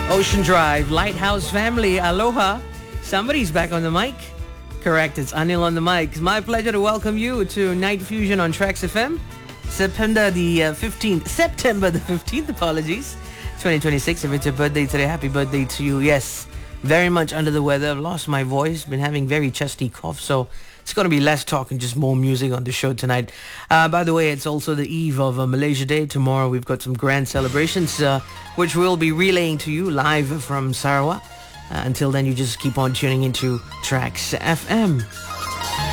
Ocean Drive, Lighthouse Family, aloha. Somebody's back on the mic. Correct, it's Anil on the mic. It's my pleasure to welcome you to Night Fusion on Trax FM. September the 15th, apologies. 2026, if it's your birthday today, happy birthday to you. Yes, very much under the weather. I've lost my voice, been having very chesty cough, so it's going to be less talk and just more music on the show tonight. By the way, it's also the eve of Malaysia Day. Tomorrow we've got some grand celebrations, which we'll be relaying to you live from Sarawak. Until then, you just keep on tuning into Trax FM.